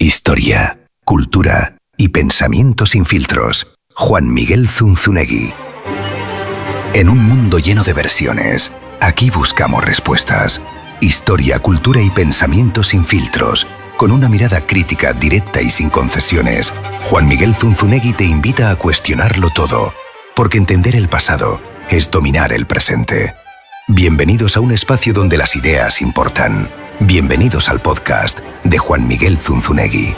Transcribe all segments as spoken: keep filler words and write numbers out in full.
Historia, cultura y pensamiento sin filtros. Juan Miguel Zunzunegui. En un mundo lleno de versiones, aquí buscamos respuestas. Historia, cultura y pensamiento sin filtros. Con una mirada crítica, directa y sin concesiones, Juan Miguel Zunzunegui te invita a cuestionarlo todo, porque entender el pasado es dominar el presente. Bienvenidos a un espacio donde las ideas importan. Bienvenidos al podcast de Juan Miguel Zunzunegui.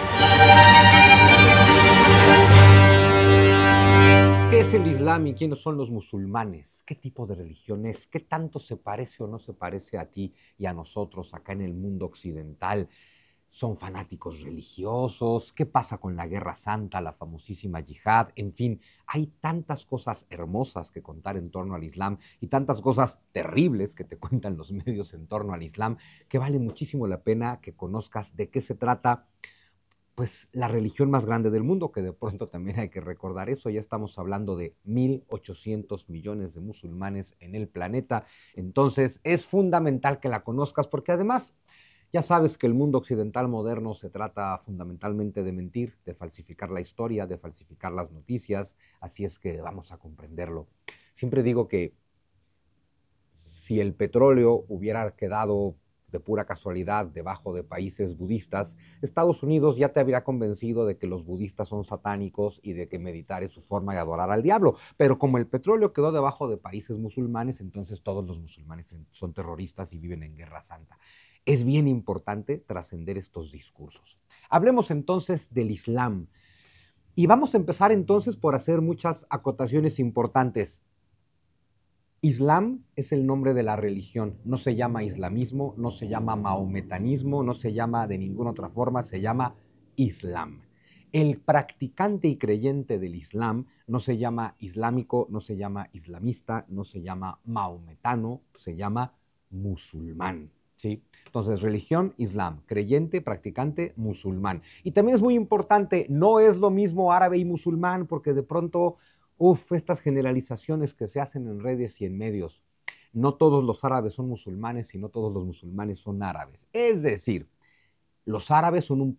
¿Qué es el Islam y quiénes son los musulmanes? ¿Qué tipo de religión es? ¿Qué tanto se parece o no se parece a ti y a nosotros acá en el mundo occidental? ¿Son fanáticos religiosos? ¿Qué pasa con la Guerra Santa, la famosísima yihad? En fin, hay tantas cosas hermosas que contar en torno al Islam y tantas cosas terribles que te cuentan los medios en torno al Islam que vale muchísimo la pena que conozcas de qué se trata, pues la religión más grande del mundo, que de pronto también hay que recordar eso. Ya estamos hablando de mil ochocientos millones de musulmanes en el planeta. Entonces es fundamental que la conozcas porque además ya sabes que el mundo occidental moderno se trata fundamentalmente de mentir, de falsificar la historia, de falsificar las noticias, así es que vamos a comprenderlo. Siempre digo que si el petróleo hubiera quedado de pura casualidad debajo de países budistas, Estados Unidos ya te habría convencido de que los budistas son satánicos y de que meditar es su forma de adorar al diablo. Pero como el petróleo quedó debajo de países musulmanes, entonces todos los musulmanes son terroristas y viven en guerra santa. Es bien importante trascender estos discursos. Hablemos entonces del Islam. Y vamos a empezar entonces por hacer muchas acotaciones importantes. Islam es el nombre de la religión, no se llama islamismo, no se llama mahometanismo, no se llama de ninguna otra forma, se llama Islam. El practicante y creyente del Islam no se llama islámico, no se llama islamista, no se llama mahometano, se llama musulmán. ¿Sí? Entonces, religión, Islam, creyente, practicante, musulmán. Y también es muy importante, no es lo mismo árabe y musulmán, porque de pronto, uff, estas generalizaciones que se hacen en redes y en medios, no todos los árabes son musulmanes y no todos los musulmanes son árabes. Es decir, los árabes son un